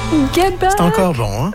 Québec! C'est encore bon, hein?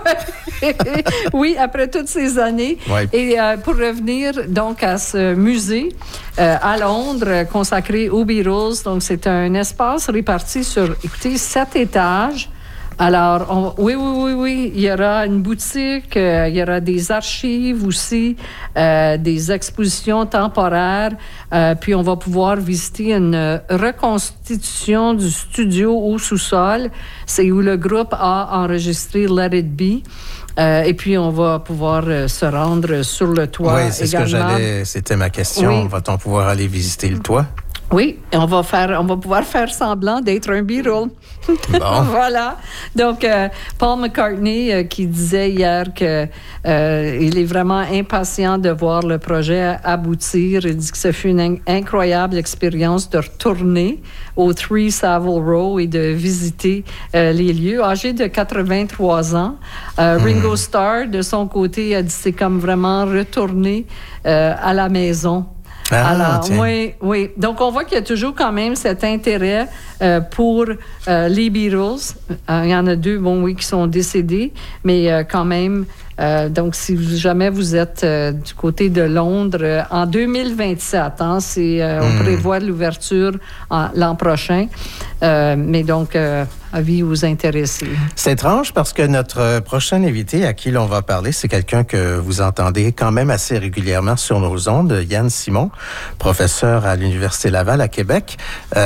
Oui, après toutes ces années. Ouais. Et pour revenir donc à ce musée à Londres consacré aux Beatles, donc c'est un espace réparti sur, écoutez, 7 étages. Alors, oui, il y aura une boutique, il y aura des archives aussi, des expositions temporaires, puis on va pouvoir visiter une reconstitution du studio au sous-sol. C'est où le groupe a enregistré Let It Be. Et puis, on va pouvoir se rendre sur le toit également. Oui, c'est également. Ce que c'était ma question. Oui. Va-t-on pouvoir aller visiter le toit? Oui, et on va pouvoir faire semblant d'être un Beatle. Bon. Voilà. Donc, Paul McCartney qui disait hier que il est vraiment impatient de voir le projet aboutir. Il dit que ce fut une incroyable expérience de retourner au 3 Savile Row et de visiter les lieux. Âgé de 83 ans, Ringo Starr, de son côté, a dit que c'est comme vraiment retourner à la maison. Alors, oui. Donc, on voit qu'il y a toujours quand même cet intérêt pour les Beatles. Il y en a 2, qui sont décédés, mais quand même, donc, si jamais vous êtes du côté de Londres, en 2027, on prévoit l'ouverture l'an prochain, mais donc, avis aux intéressés. C'est étrange parce que notre prochain invité à qui l'on va parler, c'est quelqu'un que vous entendez quand même assez régulièrement sur nos ondes, Yann Simon, professeur à l'Université Laval à Québec,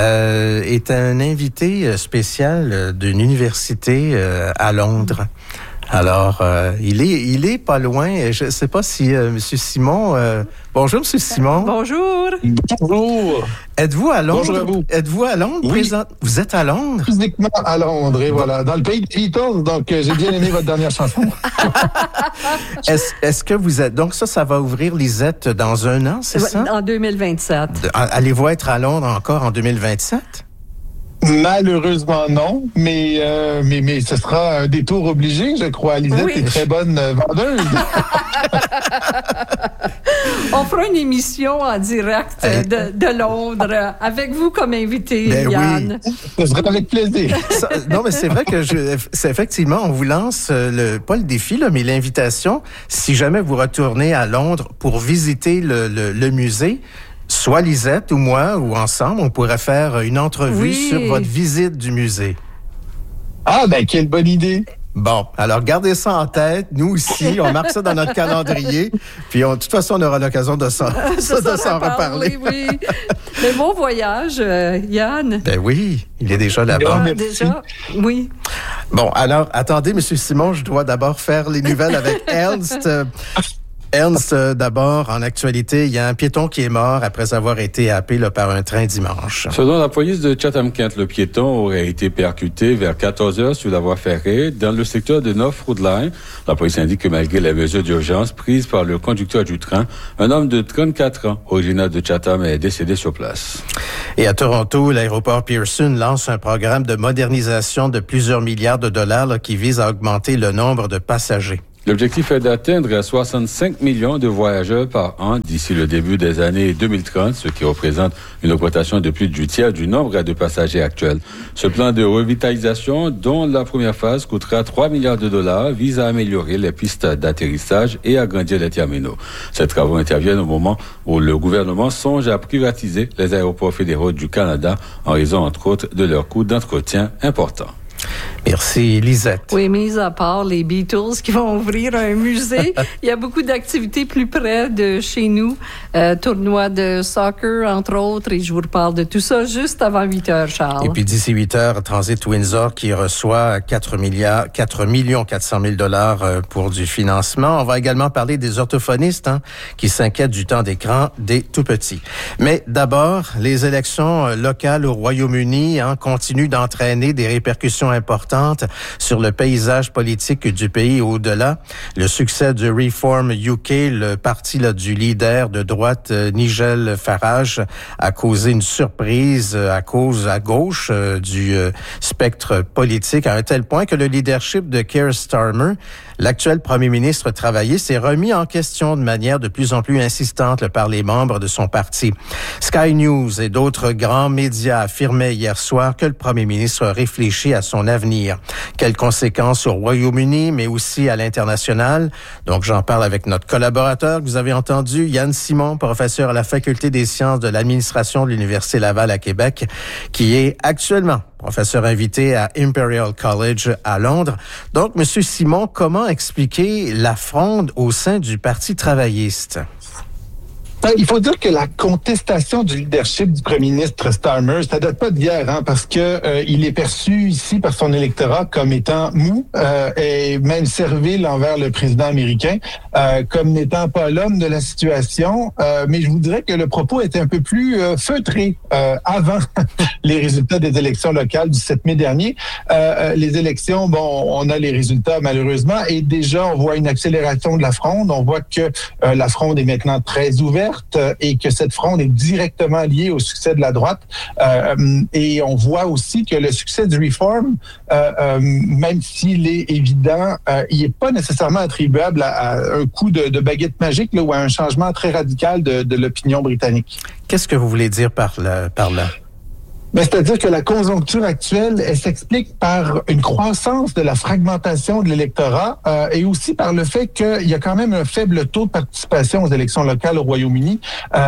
est un invité spécial d'une université à Londres. Alors, il est pas loin. Je ne sais pas si M. Simon... bonjour, M. Simon. Bonjour. Bonjour. Êtes-vous à Londres? Bonjour à vous. Êtes-vous à Londres Oui. présent? Vous êtes à Londres? Physiquement à Londres, et voilà, dans le pays des Beatles, donc j'ai bien aimé votre dernière chanson. Est-ce que vous êtes... Donc ça va ouvrir Lisette dans un an, c'est ça? En 2027. Allez-vous être à Londres encore en 2027? Malheureusement non, mais ce sera un détour obligé, je crois. Lisette est très bonne vendeuse. On fera une émission en direct de Londres avec vous comme invité, Yann. Oui. Ce sera avec plaisir. Non, mais c'est vrai que c'est effectivement, on vous lance pas le défi, là, mais l'invitation. Si jamais vous retournez à Londres pour visiter le musée, soit Lisette ou moi, ou ensemble, on pourrait faire une entrevue sur votre visite du musée. Ah, ben, quelle bonne idée! Bon, alors gardez ça en tête. Nous aussi, on marque ça dans notre calendrier. Puis, de toute façon, on aura l'occasion de s'en reparler. Oui. Mais bon voyage, Yann. Ben oui, il est déjà là-bas. Déjà, oui. Bon, alors, attendez, M. Simon, je dois d'abord faire les nouvelles avec Ernst. Ernst, d'abord, en actualité, il y a un piéton qui est mort après avoir été happé par un train dimanche. Selon la police de Chatham-Kent, le piéton aurait été percuté vers 14 heures sur la voie ferrée dans le secteur de North Road Line. La police indique que malgré les mesures d'urgence prises par le conducteur du train, un homme de 34 ans, originaire de Chatham, est décédé sur place. Et à Toronto, l'aéroport Pearson lance un programme de modernisation de plusieurs milliards de dollars qui vise à augmenter le nombre de passagers. L'objectif est d'atteindre 65 millions de voyageurs par an d'ici le début des années 2030, ce qui représente une augmentation de plus du tiers du nombre de passagers actuels. Ce plan de revitalisation, dont la première phase coûtera 3 milliards de dollars, vise à améliorer les pistes d'atterrissage et agrandir les terminaux. Ces travaux interviennent au moment où le gouvernement songe à privatiser les aéroports fédéraux du Canada en raison, entre autres, de leurs coûts d'entretien importants. Merci, Lisette. Oui, mis à part les Beatles qui vont ouvrir un musée, il y a beaucoup d'activités plus près de chez nous. Tournoi de soccer, entre autres, et je vous reparle de tout ça juste avant 8 heures, Charles. Et puis d'ici 8 heures, Transit Windsor qui reçoit 4 400 000 dollars pour du financement. On va également parler des orthophonistes qui s'inquiètent du temps d'écran des tout-petits. Mais d'abord, les élections locales au Royaume-Uni continuent d'entraîner des répercussions importantes sur le paysage politique du pays au-delà. Le succès du Reform UK, le parti du leader de droite Nigel Farage, a causé une surprise à gauche du spectre politique à un tel point que le leadership de Keir Starmer, l'actuel premier ministre travailliste, s'est remis en question de manière de plus en plus insistante par les membres de son parti. Sky News et d'autres grands médias affirmaient hier soir que le premier ministre réfléchit à son avenir venir. Quelles conséquences au Royaume-Uni, mais aussi à l'international? Donc, j'en parle avec notre collaborateur que vous avez entendu, Yann Simon, professeur à la Faculté des sciences de l'administration de l'Université Laval à Québec, qui est actuellement professeur invité à Imperial College à Londres. Donc, Monsieur Simon, comment expliquer la fronde au sein du Parti travailliste? Il faut dire que la contestation du leadership du premier ministre Starmer, ça date pas d'hier, parce que il est perçu ici par son électorat comme étant mou et même servile envers le président américain, comme n'étant pas l'homme de la situation. Mais je vous dirais que le propos était un peu plus feutré avant les résultats des élections locales du 7 mai dernier. Les élections, on a les résultats malheureusement, et déjà on voit une accélération de la fronde. On voit que la fronde est maintenant très ouverte, et que cette fronde est directement liée au succès de la droite. Et on voit aussi que le succès du Reform, même s'il est évident, il n'est pas nécessairement attribuable à un coup de baguette magique ou à un changement très radical de l'opinion britannique. Qu'est-ce que vous voulez dire par là? C'est-à-dire que la conjoncture actuelle, elle s'explique par une croissance de la fragmentation de l'électorat et aussi par le fait qu'il y a quand même un faible taux de participation aux élections locales au Royaume-Uni.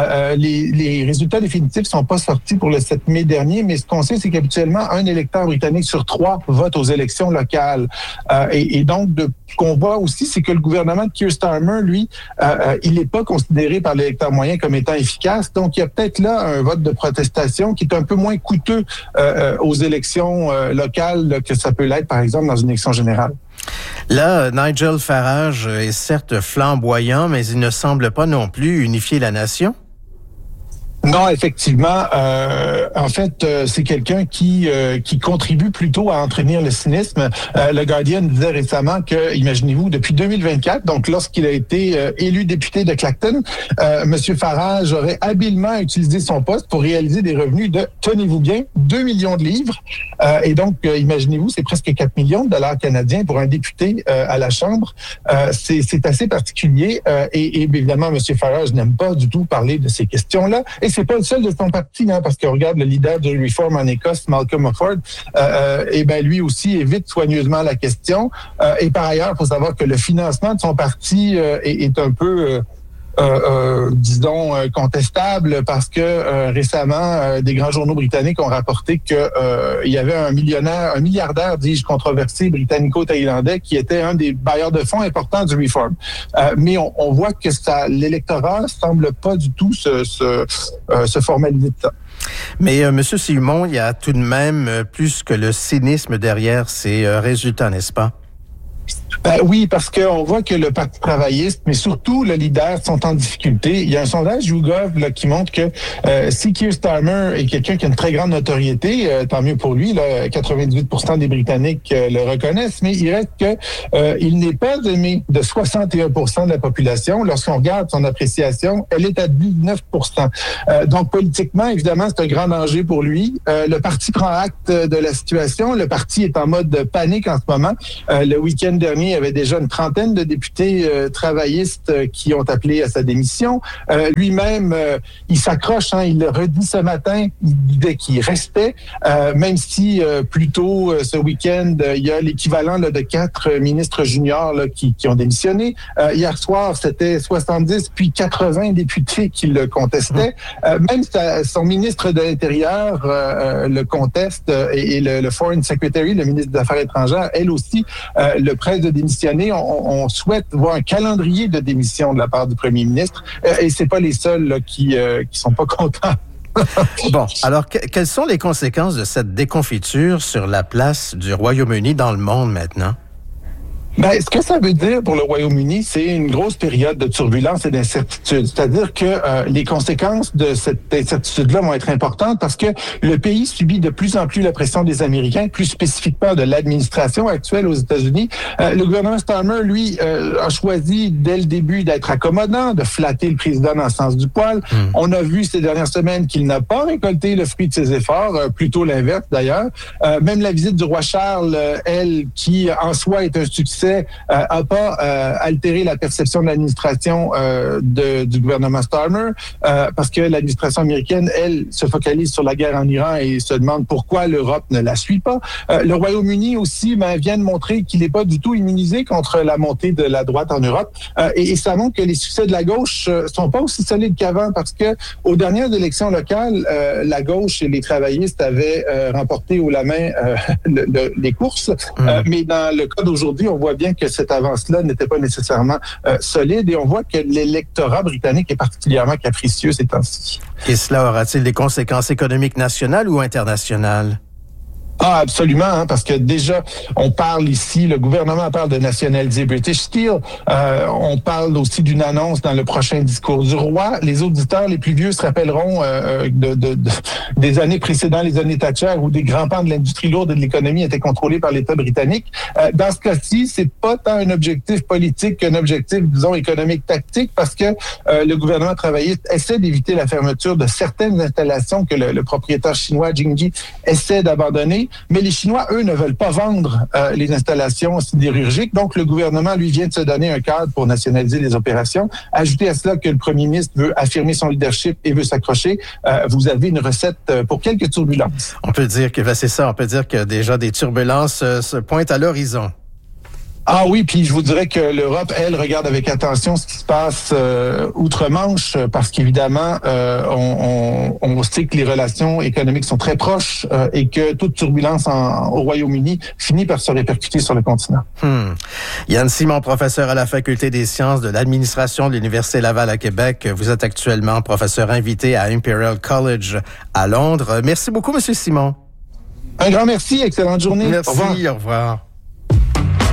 Les résultats définitifs sont pas sortis pour le 7 mai dernier, mais ce qu'on sait, c'est qu'habituellement, un électeur britannique sur 3 vote aux élections locales. Et donc, ce qu'on voit aussi, c'est que le gouvernement de Keir Starmer, lui, il n'est pas considéré par l'électeur moyen comme étant efficace. Donc, il y a peut-être là un vote de protestation qui est un peu moins coûteux aux élections locales que ça peut l'être, par exemple, dans une élection générale. Là, Nigel Farage est certes flamboyant, mais il ne semble pas non plus unifier la nation. Non, effectivement. En fait, c'est quelqu'un qui contribue plutôt à entraîner le cynisme. Le Guardian disait récemment que, imaginez-vous, depuis 2024, donc lorsqu'il a été élu député de Clacton, Monsieur Farage aurait habilement utilisé son poste pour réaliser des revenus de, tenez-vous bien, 2 millions de livres. Et donc, imaginez-vous, c'est presque 4 millions de dollars canadiens pour un député à la Chambre. C'est assez particulier. Et évidemment, Monsieur Farage n'aime pas du tout parler de ces questions-là. Et c'est pas le seul de son parti, parce qu'on regarde le leader du Reform en Écosse, Malcolm Offord, lui aussi évite soigneusement la question. Et par ailleurs, il faut savoir que le financement de son parti est un peu disons, contestable parce que récemment, des grands journaux britanniques ont rapporté que il y avait un milliardaire, dis-je, controversé britannico-thaïlandais qui était un des bailleurs de fonds importants du Reform. Mais on voit que l'électorat semble pas du tout se formaliser de ça. Mais Monsieur Simon, il y a tout de même plus que le cynisme derrière ces résultats, n'est-ce pas? Oui, parce qu'on voit que le Parti travailliste, mais surtout le leader, sont en difficulté. Il y a un sondage YouGov qui montre que si Keir Starmer est quelqu'un qui a une très grande notoriété, tant mieux pour lui, 98% des Britanniques le reconnaissent, mais il reste que il n'est pas aimé de 61% de la population. Lorsqu'on regarde son appréciation, elle est à 19%. Donc politiquement, évidemment, c'est un grand danger pour lui. Le parti prend acte de la situation. Le parti est en mode de panique en ce moment. Le week-end dernier, il y avait déjà une trentaine de députés travaillistes qui ont appelé à sa démission. Lui-même, il s'accroche, il le redit ce matin, il disait qu'il restait, même si plus tôt ce week-end, il y a l'équivalent de 4 ministres juniors qui ont démissionné. Hier soir, c'était 70 puis 80 députés qui le contestaient. Même son ministre de l'Intérieur le conteste et le Foreign Secretary, le ministre des Affaires étrangères, elle aussi, le presse de démissionner. On souhaite voir un calendrier de démission de la part du premier ministre et c'est pas les seuls qui sont pas contents. Bon, alors quelles sont les conséquences de cette déconfiture sur la place du Royaume-Uni dans le monde maintenant? Ce que ça veut dire pour le Royaume-Uni, c'est une grosse période de turbulence et d'incertitude. C'est-à-dire que les conséquences de cette incertitude-là vont être importantes parce que le pays subit de plus en plus la pression des Américains, plus spécifiquement de l'administration actuelle aux États-Unis. Le gouvernement Starmer, lui, a choisi dès le début d'être accommodant, de flatter le président dans le sens du poil. On a vu ces dernières semaines qu'il n'a pas récolté le fruit de ses efforts, plutôt l'inverse d'ailleurs. Même la visite du roi Charles, elle, qui en soi est un succès, succès a pas altéré la perception de l'administration du gouvernement Starmer, parce que l'administration américaine, elle, se focalise sur la guerre en Iran et se demande pourquoi l'Europe ne la suit pas. Le Royaume-Uni aussi vient de montrer qu'il n'est pas du tout immunisé contre la montée de la droite en Europe, et ça montre que les succès de la gauche sont pas aussi solides qu'avant, parce que aux dernières élections locales, la gauche et les travaillistes avaient remporté haut la main les courses, mais dans le cas d'aujourd'hui, on voit bien que cette avance-là n'était pas nécessairement solide, et on voit que l'électorat britannique est particulièrement capricieux ces temps-ci. Et cela aura-t-il des conséquences économiques nationales ou internationales? Ah, absolument, parce que déjà, on parle ici, le gouvernement parle de nationaliser British Steel. On parle aussi d'une annonce dans le prochain discours du roi. Les auditeurs les plus vieux se rappelleront des années précédentes, les années Thatcher, où des grands pans de l'industrie lourde et de l'économie étaient contrôlés par l'État britannique. Dans ce cas-ci, c'est pas tant un objectif politique qu'un objectif, disons, économique tactique, parce que le gouvernement travailliste essaie d'éviter la fermeture de certaines installations que le propriétaire chinois Jingji essaie d'abandonner. Mais les Chinois, eux, ne veulent pas vendre les installations sidérurgiques. Donc, le gouvernement, lui, vient de se donner un cadre pour nationaliser les opérations. Ajoutez à cela que le premier ministre veut affirmer son leadership et veut s'accrocher. Vous avez une recette pour quelques turbulences. On peut dire que c'est ça. On peut dire que déjà des turbulences se pointent à l'horizon. Ah oui, puis je vous dirais que l'Europe, elle, regarde avec attention ce qui se passe outre-Manche, parce qu'évidemment, on sait que les relations économiques sont très proches et que toute turbulence au Royaume-Uni finit par se répercuter sur le continent. Yann Simon, professeur à la Faculté des sciences de l'administration de l'Université Laval à Québec. Vous êtes actuellement professeur invité à Imperial College à Londres. Merci beaucoup, Monsieur Simon. Un grand merci, excellente journée. Merci, au revoir.